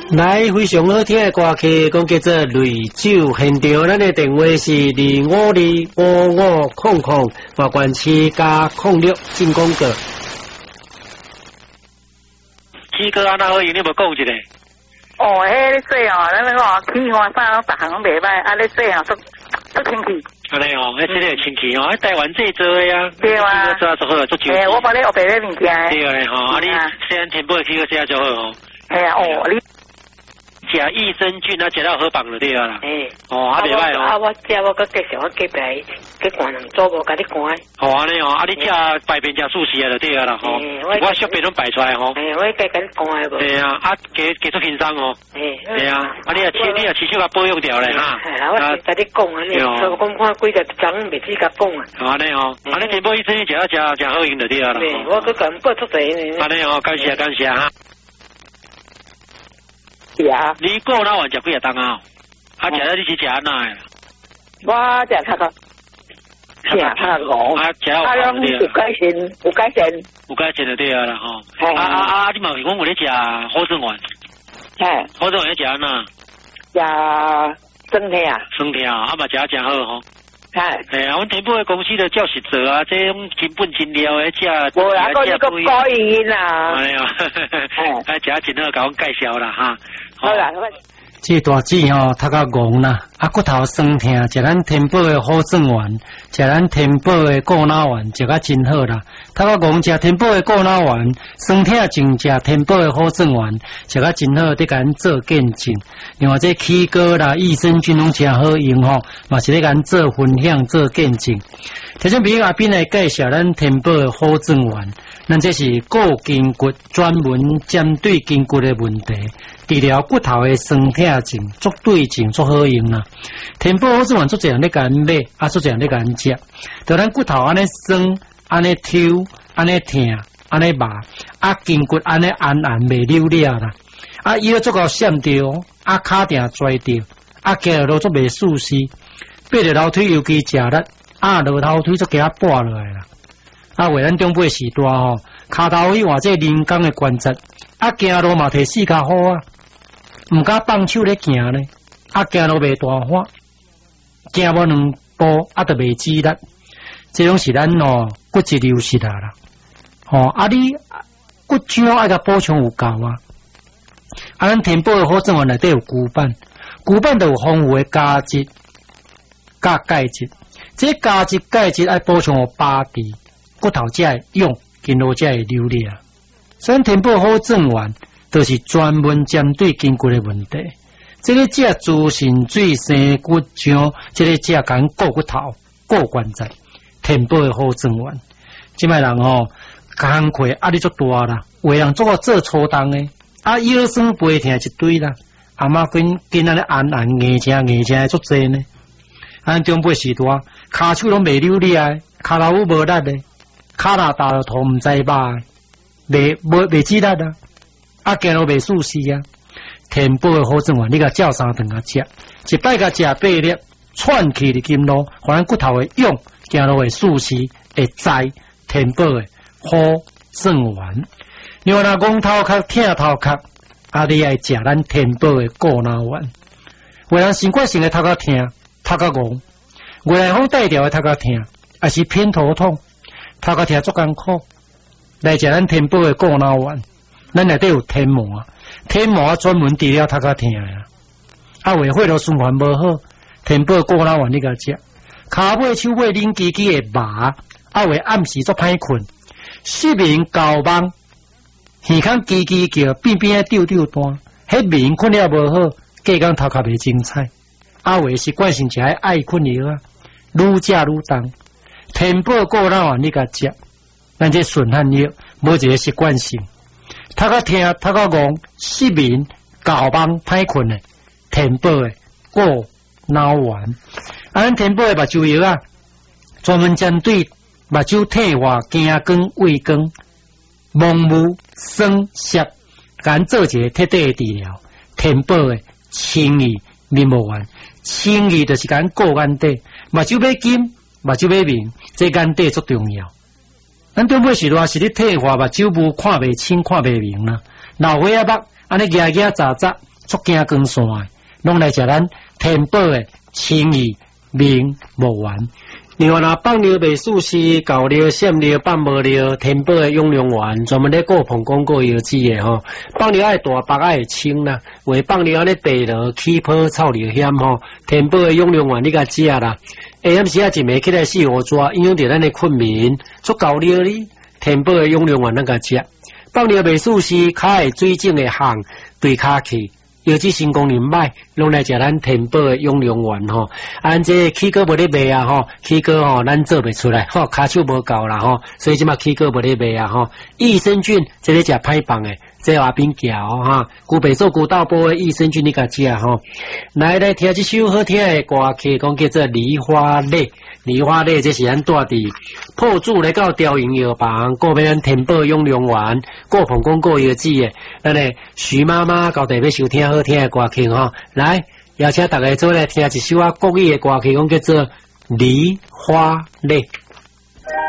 来，非常好听的歌曲，讲叫做《泪酒》。现场咱的电话是25255500，华冠7+06进攻个。 七哥安那好用，你无讲一个？ 哦，迄说哦，咱那个气候啥，逐项拢袂歹，啊，你说啊，足清气。 安尼哦，迄真系清气哦，台湾这做的啊。对啊。做啊做好，做酒。 我帮你学白买物件。 对嘞吼，啊你虽然填补去个写就好哦。系啊，哦你。 食益生菌啊，食到好棒就对啊啦。哦，啊袂歹哦。 啊，我食我佮介绍我隔壁去寒人做无，甲你寒。 好安尼哦，啊你食摆边食素食就对啊啦吼。我小便拢摆出来吼。 我甲你寒无。 对啊，啊加出轻松哦。对啊，啊你也持续甲保养掉咧哈。 系啦，我甲你讲啊，你我讲看几个章未知甲讲啊。 安尼哦，啊你填补益生菌食好用就对啊啦。 我佮咁补出侪。 安尼哦，感谢哈。 是啊， 你过那晚食几啊档啊？啊，食了你是食安那的？ 我食他个，食他个， 啊，食他拢有改善，有改善， 有改善就对啊啦吼。你嘛是讲有咧食好生丸？ 嘿， 好生丸咧食安那？ 食生体啊？ 生体啊，啊嘛食真好吼。 系， 啊，阮填补的公司都照实做啊，这种真本真料的食。 无啦，我呢个高音啦。 哎呀，啊，食真好，甲阮介绍啦哈。 好啦， 这大姊吼，读较戆啦，啊骨头酸痛，食咱填补的好生丸，食咱填补的过脑丸，食较真好啦。读较戆，食填补的过脑丸，酸痛净食填补的好生丸，食较真好，得甲咱做见证。另外这起膏啦、益生菌拢真好用吼，嘛是咧甲咱做分享、做见证。听众朋友阿斌来介绍咱填补的好生丸，咱这是固筋骨，专门针对筋骨的问题。治疗骨头的酸痛症，足对症足好用啦。填补好生丸足侪人咧甲咱买，啊足侪人咧甲咱食。就咱骨头安尼酸、安尼抽、安尼痛、安尼麻，啊筋骨安尼按袂溜了啦。啊腰足够闪着，啊骹定拽着，啊行路足袂舒适，爬着楼梯尤其食力，啊落楼梯足加跋落来啦。啊为咱中辈时代吼，骹头去换这人工的关节，啊行路嘛摕4脚好啊。唔敢放手咧行咧，啊行路袂大花，行无2步啊就袂止力，这种是咱骨质流失啦。啊你骨浆爱甲补充有够啊。啊咱填补的好生丸内底有骨板，骨板就有丰富的钾质、钾钙质，这钾质、钙质爱补充巴蒂，骨头才会用，筋络才会流利啊。所以填补好生丸。都是专门针对筋骨的问题。这个食猪肾水、生骨浆，这个食讲固骨头、固关节，填补的好生丸。即摆人工课压力足大啦，有人做个做粗重的，啊腰酸背痛一堆啦，阿妈跟安尼按硬正足济呢。咱中辈时代，骹手拢袂溜利啊，骹头无力的，骹大大头唔知吧，袂止力啊。啊，行路袂舒适啊！填补的好生丸，你甲照3顿啊食，一摆甲食8粒，串起的筋络，互咱骨头会用，行路会舒适，会在填补的好生丸。另外，若讲头壳痛头壳，啊，你爱食咱填补的过脑丸。有人习惯性的头壳痛、头壳戆，外风带调的头壳痛，还是偏头痛，头壳痛足艰苦，来食咱填补的过脑丸。咱内底有天麻，天麻专门治疗头壳痛啊。啊，为血路循环无好，填补过脑丸你甲食。骹尾、手尾冷叽叽的麻，啊为暗时足歹困，失眠、搞梦，耳孔叽叽叫，边边丢单，迄眠困了无好，加讲头壳袂精彩。啊为习惯性食爱困药啊，愈食愈重。填补过脑丸你甲食，咱这顺汗药无一个习惯性。头壳痛、头壳戆、失眠、搞梦、歹困的，填补的过脑丸。啊，咱填补的目睭药啊，专门针对目睭退化、惊光、畏光、蒙雾、酸涩，咱做一个彻底的治疗。填补的清义面膜丸，清义就是咱顾眼底，目睭要金，目睭要明，这眼底足重要。咱中辈时代是咧退化，目睭无看袂清、看袂明啦。老花眼目安尼牙牙杂杂， 足惊光线的，拢来食咱天宝的清义明无完。另外啦，放尿袂输是搞尿、闪尿、放无尿，天宝的养龙丸专门咧顾膀胱过药剂的吼。放尿爱大，白爱清啦，为放尿安尼地落起泡臭尿险吼。天宝的养龙丸你甲食啦，下暗时啊一暝起来4号抓，影响到咱的困眠，足搞尿哩。天宝的养龙丸咱甲食，放尿袂输是脚会水肿的项对骹去。药剂性功能歹，拢来食咱天宝的养龙丸吼。按这起膏无咧卖啊吼，起膏吼咱做袂出来，吼骹手无够啦吼，所以即马起膏无咧卖啊吼。益生菌这咧食歹棒诶，这话边行哈，古白做古道波的益生菌你甲食吼。来听这首好听的歌曲，讲叫做《梨花泪》。梨花泪这是咱住伫破厝来到调营药房，顾要咱天宝养龙丸，顾膀胱顾药剂的，咱诶徐妈妈交代要收听好听的歌曲吼。来，邀请大家做来听一首国语的歌曲，讲叫做《梨花泪》。